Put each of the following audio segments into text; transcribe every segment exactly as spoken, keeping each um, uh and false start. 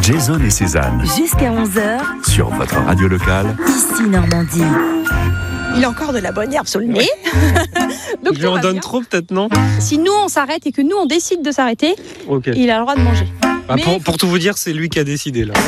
Jason et Cézanne. Jusqu'à onze heures. Sur votre radio locale. Ici Normandie. Il a encore de la bonne herbe sur le nez. Donc je lui en donne trop peut-être, non? Si nous on s'arrête et que nous on décide de s'arrêter, okay. Il a le droit de manger. Bah, Mais... pour, pour tout vous dire, c'est lui qui a décidé là.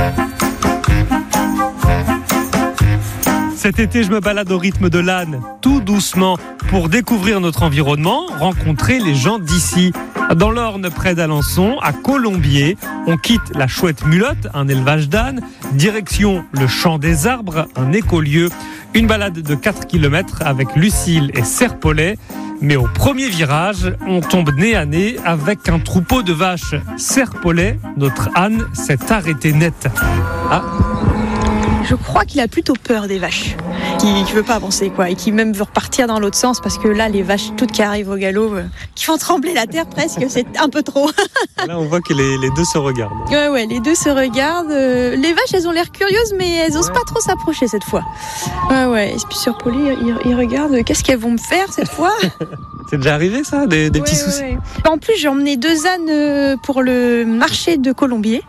Cet été, je me balade au rythme de l'âne, tout doucement, pour découvrir notre environnement, rencontrer les gens d'ici. Dans l'Orne, près d'Alençon, à Colombier, on quitte la Chouette Mulotte, un élevage d'ânes, direction le Champ des Arbres, un écolieu, une balade de quatre kilomètres avec Lucille et Serpollet. Mais au premier virage, on tombe nez à nez avec un troupeau de vaches. Serpollet, notre âne, s'est arrêté net. Ah. Je crois qu'il a plutôt peur des vaches, qui ne veut pas avancer quoi, et qui même veut repartir dans l'autre sens parce que là, les vaches toutes qui arrivent au galop, euh, qui font trembler la terre presque, c'est un peu trop. Là, on voit que les, les deux se regardent. Ouais, ouais, les deux se regardent. Euh, les vaches, elles ont l'air curieuses, mais elles n'osent pas trop s'approcher cette fois. Ouais, ouais. Et puis sur Poli, ils, ils regardent. Qu'est-ce qu'elles vont me faire cette fois? C'est déjà arrivé ça, des, des ouais, petits soucis. Ouais. En plus, j'ai emmené deux ânes pour le marché de Colombier.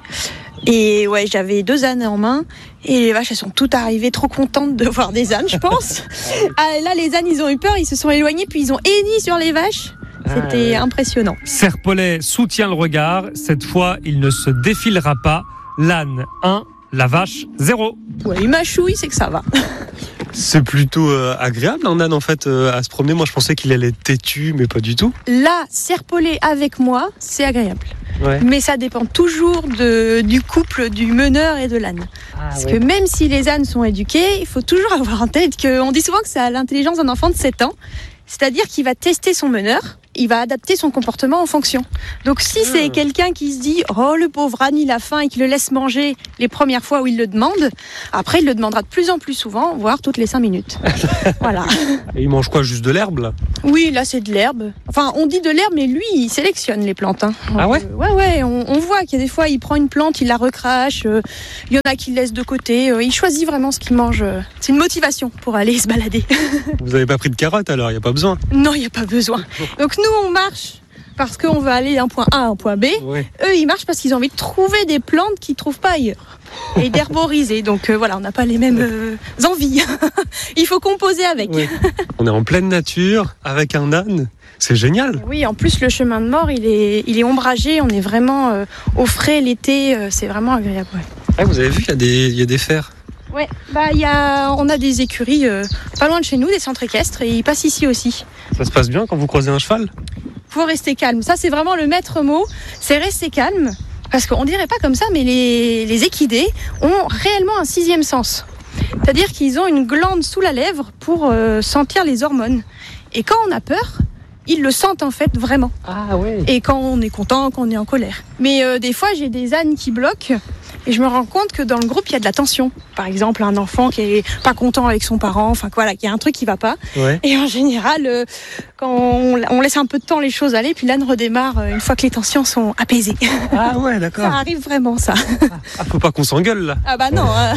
Et ouais, j'avais deux ânes en main et les vaches, elles sont toutes arrivées trop contentes de voir des ânes, je pense. Ah, là, les ânes, ils ont eu peur, ils se sont éloignés, puis ils ont henni sur les vaches. C'était ah, impressionnant. Serpollet soutient le regard. Cette fois, il ne se défilera pas. L'âne un, la vache zéro. Ouais, il mâchouille, c'est que ça va. C'est plutôt euh, agréable un âne en fait euh, à se promener. Moi, je pensais qu'il allait être têtu, mais pas du tout. Là, Serpollet avec moi, c'est agréable. Ouais. Mais ça dépend toujours de, du couple du meneur et de l'âne. Ah, Parce ouais. que même si les ânes sont éduqués, il faut toujours avoir en tête qu'on dit souvent que c'est à l'intelligence d'un enfant de sept ans. C'est-à-dire qu'il va tester son meneur, il va adapter son comportement en fonction. Donc si ah. c'est quelqu'un qui se dit « Oh, le pauvre âne, il a faim » et qui le laisse manger les premières fois où il le demande, après il le demandera de plus en plus souvent, voire toutes les cinq minutes. Voilà. Et il mange quoi, juste de l'herbe là? Oui, là c'est de l'herbe. Enfin, on dit de l'herbe, mais lui, il sélectionne les plantes. Hein. Ah ouais? euh, Ouais, ouais, on, on voit qu'il y a des fois, il prend une plante, il la recrache, euh, il y en a qui le laissent de côté, euh, il choisit vraiment ce qu'il mange. Euh. C'est une motivation pour aller se balader. Vous n'avez pas pris de carottes alors, il n'y a pas besoin? Non, il n'y a pas besoin. Donc nous, on marche parce qu'on veut aller d'un point A à un point B. Ouais. Eux, ils marchent parce qu'ils ont envie de trouver des plantes qu'ils ne trouvent pas ailleurs. Et d'herboriser. Donc euh, voilà, on n'a pas les mêmes euh, envies. Il faut composer avec. Ouais. On est en pleine nature, avec un âne. C'est génial. Oui, en plus, le chemin de mort, il est, il est ombragé. On est vraiment euh, au frais l'été. Euh, c'est vraiment agréable. Ouais. Ah, vous avez vu, il y a des, il y a des fers. Ouais, bah, y a, on a des écuries euh, pas loin de chez nous, des centres équestres, et ils passent ici aussi. Ça se passe bien quand vous croisez un cheval? Faut rester calme. Ça, c'est vraiment le maître mot. C'est rester calme. Parce qu'on dirait pas comme ça, mais les, les équidés ont réellement un sixième sens. C'est-à-dire qu'ils ont une glande sous la lèvre pour euh, sentir les hormones. Et quand on a peur, ils le sentent en fait vraiment. Ah ouais. Et quand on est content, quand on est en colère. Mais euh, des fois, j'ai des ânes qui bloquent. Et je me rends compte que dans le groupe, il y a de la tension. Par exemple, un enfant qui est pas content avec son parent, enfin voilà, qui a un truc qui va pas. Ouais. Et en général, euh, quand on, on laisse un peu de temps les choses aller, puis l'âne redémarre euh, une fois que les tensions sont apaisées. Ah ouais, d'accord. Ça arrive vraiment, ça. Ah, faut pas qu'on s'engueule là. Ah bah non. Hein.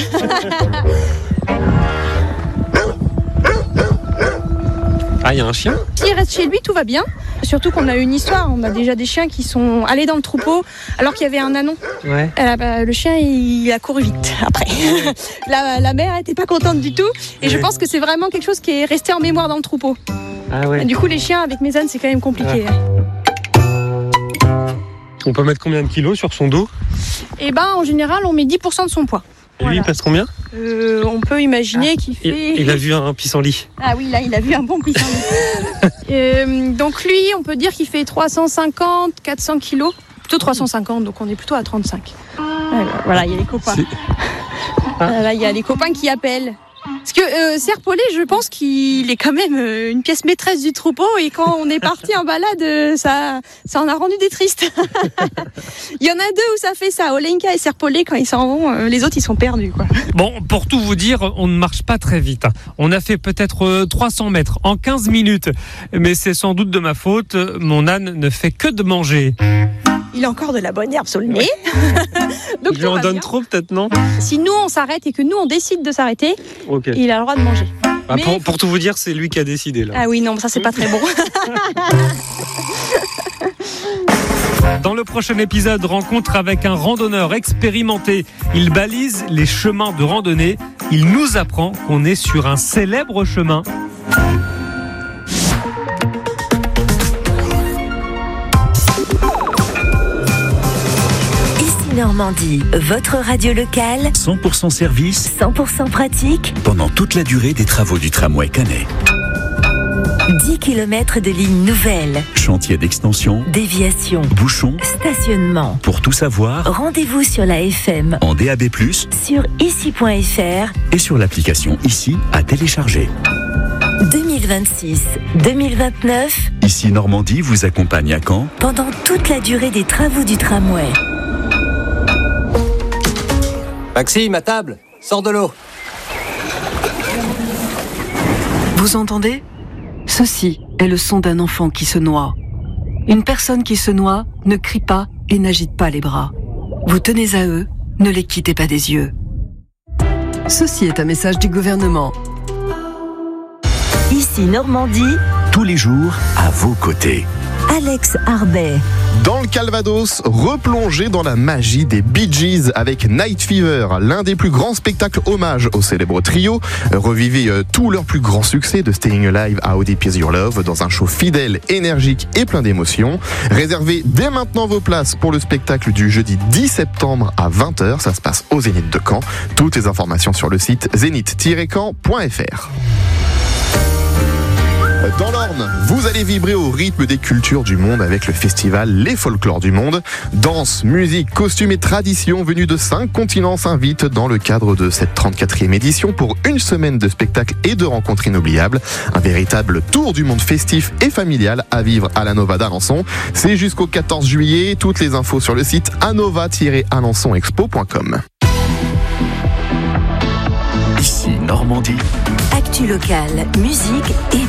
Ah, il y a un chien? S'il reste chez lui, tout va bien. Surtout qu'on a une histoire. On a déjà des chiens qui sont allés dans le troupeau alors qu'il y avait un anon. Ouais. Euh, bah, le chien, il a couru vite après. la, la mère n'était pas contente du tout. Et ouais. Je pense que c'est vraiment quelque chose qui est resté en mémoire dans le troupeau. Ah ouais. Du coup, les chiens avec mes ânes, c'est quand même compliqué. Ah. On peut mettre combien de kilos sur son dos? Eh ben, en général, on met dix pour cent de son poids. Et lui, voilà. Il pèse combien? euh, On peut imaginer ah, qu'il fait... Il, il a vu un pissenlit. Ah oui, là, il a vu un bon pissenlit. euh, donc lui, on peut dire qu'il fait trois cent cinquante, quatre cents kilos. Plutôt trois cent cinquante, donc on est plutôt à trente-cinq. Alors, voilà, il y a les copains. Ah. Là, il y a les copains qui appellent. Parce que euh, Serpollet, je pense qu'il est quand même euh, une pièce maîtresse du troupeau, et quand on est parti en balade, euh, ça, ça en a rendu des tristes. Il y en a deux où ça fait ça, Olenka et Serpollet, quand ils s'en vont, euh, les autres ils sont perdus, quoi. Bon, pour tout vous dire, on ne marche pas très vite. On a fait peut-être euh, trois cents mètres en quinze minutes, mais c'est sans doute de ma faute, mon âne ne fait que de manger. Il a encore de la bonne herbe sur le nez. Donc je lui en donne bien. Trop peut-être, non? Si nous on s'arrête et que nous on décide de s'arrêter, okay. Il a le droit de manger. Bah, pour, pour tout vous dire, c'est lui qui a décidé là. Ah oui, non, ça c'est pas très bon. Dans le prochain épisode, rencontre avec un randonneur expérimenté. Il balise les chemins de randonnée. Il nous apprend qu'on est sur un célèbre chemin. Normandie, votre radio locale, cent pour cent service, cent pour cent pratique, pendant toute la durée des travaux du tramway Canet. dix kilomètres de lignes nouvelles, Chantier d'extension, déviation, bouchons. stationnement. Pour tout savoir, Rendez-vous sur la F M, en D A B plus, sur ici point F R et sur l'application Ici à télécharger. deux mille vingt-six deux mille vingt-neuf, Ici Normandie vous accompagne à Caen pendant toute la durée des travaux du tramway. Maxime, à table, sors de l'eau. Vous entendez ? Ceci est le son d'un enfant qui se noie. Une personne qui se noie ne crie pas et n'agite pas les bras. Vous tenez à eux, ne les quittez pas des yeux. Ceci est un message du gouvernement. Ici Normandie, tous les jours à vos côtés. Alex Arbet. Dans le Calvados, replongez dans la magie des Bee Gees avec Night Fever, l'un des plus grands spectacles hommage au célèbre trio. Revivez euh, tous leurs plus grands succès de Staying Alive à How Deep Is Your Love dans un show fidèle, énergique et plein d'émotions. Réservez dès maintenant vos places pour le spectacle du jeudi dix septembre à vingt heures. Ça se passe au Zénith de Caen. Toutes les informations sur le site zénith tiret caen point F R. Dans l'Orne, vous allez vibrer au rythme des cultures du monde avec le festival Les Folklores du Monde. Danse, musique, costumes et traditions venus de cinq continents s'invitent dans le cadre de cette trente-quatrième édition pour une semaine de spectacles et de rencontres inoubliables. Un véritable tour du monde festif et familial à vivre à la Nova d'Alençon. C'est jusqu'au quatorze juillet. Toutes les infos sur le site anova tiret alençon expo point com. Ici Normandie. Actu locale, musique et